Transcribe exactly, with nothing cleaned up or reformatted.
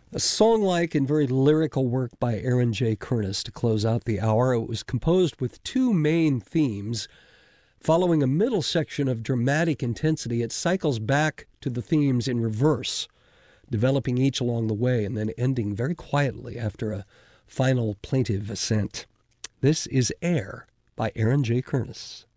A song-like and very lyrical work by Aaron J. Kernis to close out the hour. It was composed with two main themes. Following a middle section of dramatic intensity, it cycles back to the themes in reverse, developing each along the way and then ending very quietly after a final plaintive ascent. This is Air by Aaron J. Kernis.